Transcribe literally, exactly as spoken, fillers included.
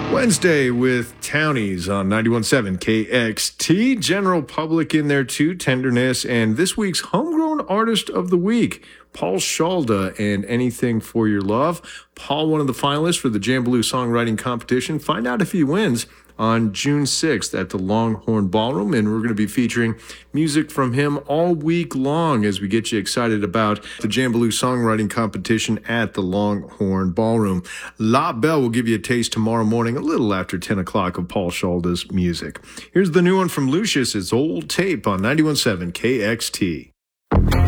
Wednesday with Townies on ninety-one point seven K X T. General Public in there too, Tenderness, and this week's Homegrown Artist of the Week, Paul Shalda and Anything for Your Love. Paul, one of the finalists for the Jambaloo Songwriting Competition. Find out if he wins on June sixth at the Longhorn Ballroom, and we're going to be featuring music from him all week long as we get you excited about the Jambaloo Songwriting Competition at the Longhorn Ballroom. La Belle will give you a taste tomorrow morning, a little after ten o'clock, of Paul Shalda's music. Here's the new one from Lucius. It's Old Tape on ninety-one point seven K X T.